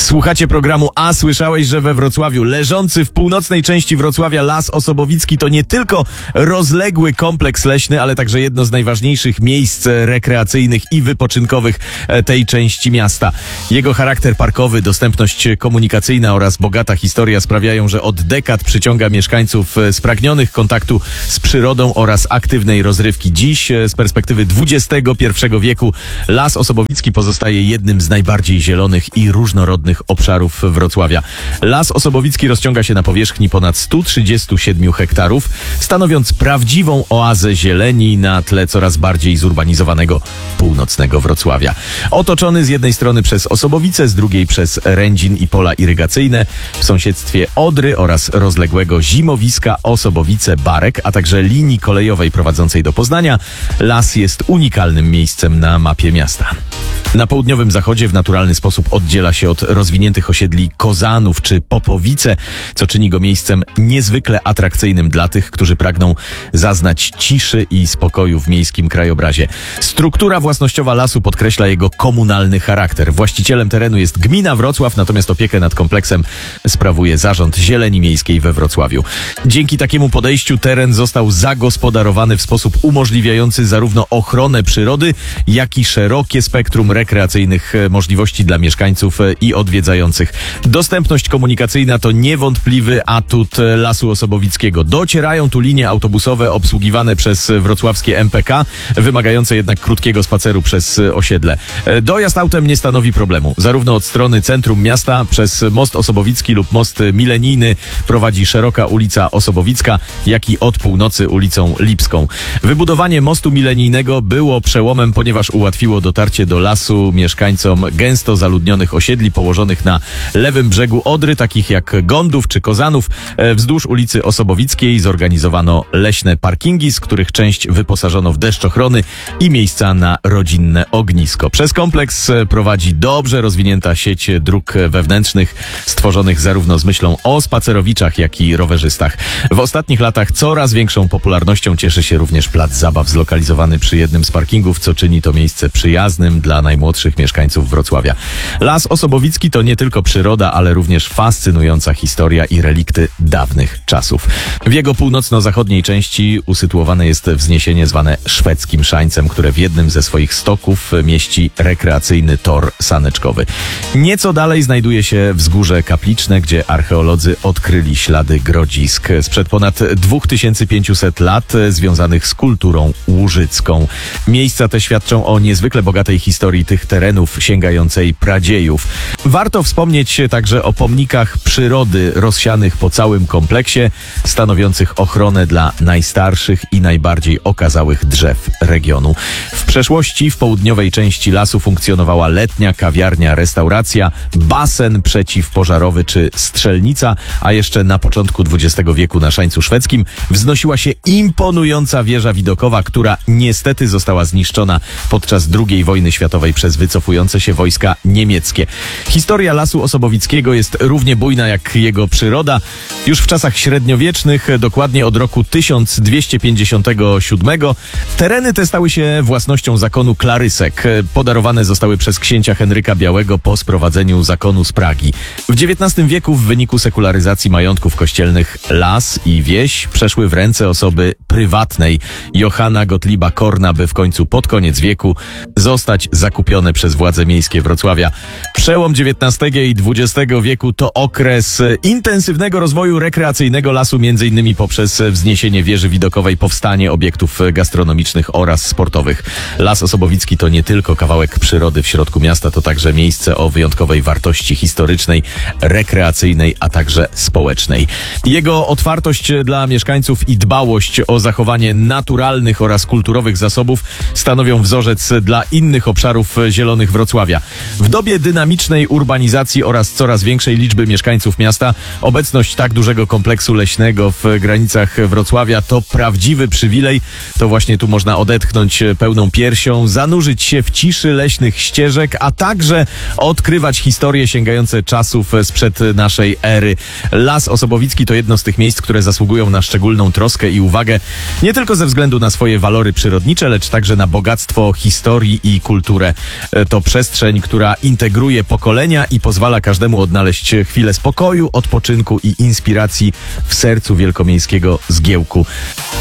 Słuchacie programu A słyszałeś, że we Wrocławiu leżący w północnej części Wrocławia Las Osobowicki to nie tylko rozległy kompleks leśny, ale także jedno z najważniejszych miejsc rekreacyjnych i wypoczynkowych tej części miasta. Jego charakter parkowy, dostępność komunikacyjna oraz bogata historia sprawiają, że od dekad przyciąga mieszkańców spragnionych kontaktu z przyrodą oraz aktywnej rozrywki. Dziś z perspektywy XXI wieku Las Osobowicki pozostaje jednym z najbardziej zielonych i różnorodnych obszarów Wrocławia. Las Osobowicki rozciąga się na powierzchni ponad 137 hektarów, stanowiąc prawdziwą oazę zieleni na tle coraz bardziej zurbanizowanego północnego Wrocławia. Otoczony z jednej strony przez Osobowice, z drugiej przez Rędzin i pola irygacyjne, w sąsiedztwie Odry oraz rozległego zimowiska Osobowice-Barek, a także linii kolejowej prowadzącej do Poznania, las jest unikalnym miejscem na mapie miasta. Na południowym zachodzie w naturalny sposób oddziela się od rozwiniętych osiedli Kozanów czy Popowice, co czyni go miejscem niezwykle atrakcyjnym dla tych, którzy pragną zaznać ciszy i spokoju w miejskim krajobrazie. Struktura własnościowa lasu podkreśla jego komunalny charakter. Właścicielem terenu jest gmina Wrocław, natomiast opiekę nad kompleksem sprawuje Zarząd Zieleni Miejskiej we Wrocławiu. Dzięki takiemu podejściu teren został zagospodarowany w sposób umożliwiający zarówno ochronę przyrody, jak i szerokie spektrum rekreacyjnych możliwości dla mieszkańców i odwiedzających. Dostępność komunikacyjna to niewątpliwy atut Lasu Osobowickiego. Docierają tu linie autobusowe obsługiwane przez wrocławskie MPK, wymagające jednak krótkiego spaceru przez osiedle. Dojazd autem nie stanowi problemu. Zarówno od strony centrum miasta przez Most Osobowicki lub Most Milenijny prowadzi szeroka ulica Osobowicka, jak i od północy ulicą Lipską. Wybudowanie mostu milenijnego było przełomem, ponieważ ułatwiło dotarcie do lasu mieszkańcom gęsto zaludnionych osiedli położonych na lewym brzegu Odry, takich jak Gondów czy Kozanów. Wzdłuż ulicy Osobowickiej zorganizowano leśne parkingi, z których część wyposażono w deszczochrony i miejsca na rodzinne ognisko. Przez kompleks prowadzi dobrze rozwinięta sieć dróg wewnętrznych, stworzonych zarówno z myślą o spacerowiczach, jak i rowerzystach. W ostatnich latach coraz większą popularnością cieszy się również plac zabaw zlokalizowany przy jednym z parkingów, co czyni to miejsce przyjaznym dla najmłodszych mieszkańców Wrocławia. Las Osobowicki to nie tylko przyroda, ale również fascynująca historia i relikty dawnych czasów. W jego północno-zachodniej części usytuowane jest wzniesienie zwane Szwedzkim Szańcem, które w jednym ze swoich stoków mieści rekreacyjny tor saneczkowy. Nieco dalej znajduje się wzgórze Kapliczne, gdzie archeolodzy odkryli ślady grodzisk sprzed ponad 2500 lat związanych z kulturą łużycką. Miejsca te świadczą o niezwykle bogatej historii tych terenów sięgającej pradziejów. Warto wspomnieć także o pomnikach przyrody rozsianych po całym kompleksie, stanowiących ochronę dla najstarszych i najbardziej okazałych drzew regionu. W przeszłości w południowej części lasu funkcjonowała letnia kawiarnia, restauracja, basen przeciwpożarowy czy strzelnica, a jeszcze na początku XX wieku na Szańcu Szwedzkim wznosiła się imponująca wieża widokowa, która niestety została zniszczona podczas II wojny światowej przez wycofujące się wojska niemieckie. Historia Lasu Osobowickiego jest równie bujna jak jego przyroda. Już w czasach średniowiecznych, dokładnie od roku 1257, tereny te stały się własnością zakonu Klarysek. Podarowane zostały przez księcia Henryka Białego po sprowadzeniu zakonu z Pragi. W XIX wieku w wyniku sekularyzacji majątków kościelnych las i wieś przeszły w ręce osoby prywatnej, Johanna Gottlieba Korna, by w końcu pod koniec wieku zostać zakupione przez władze miejskie Wrocławia. Przełom XIX i XX wieku to okres intensywnego rozwoju rekreacyjnego lasu, m.in. poprzez wzniesienie wieży widokowej, powstanie obiektów gastronomicznych oraz sportowych. Las Osobowicki to nie tylko kawałek przyrody w środku miasta, to także miejsce o wyjątkowej wartości historycznej, rekreacyjnej, a także społecznej. Jego otwartość dla mieszkańców i dbałość o zachowanie naturalnych oraz kulturowych zasobów stanowią wzorzec dla innych obszarów zielonych Wrocławia. W dobie dynamicznej urbanizacji oraz coraz większej liczby mieszkańców miasta obecność tak dużego kompleksu leśnego w granicach Wrocławia to prawdziwy przywilej. To właśnie tu można odetchnąć pełną piersią, zanurzyć się w ciszy leśnych ścieżek, a także odkrywać historie sięgające czasów sprzed naszej ery. Las Osobowicki to jedno z tych miejsc, które zasługują na szczególną troskę i uwagę, nie tylko ze względu na swoje walory przyrodnicze, lecz także na bogactwo historii i kulturę. To przestrzeń, która integruje pokolenia skupienia i pozwala każdemu odnaleźć chwilę spokoju, odpoczynku i inspiracji w sercu wielkomiejskiego zgiełku.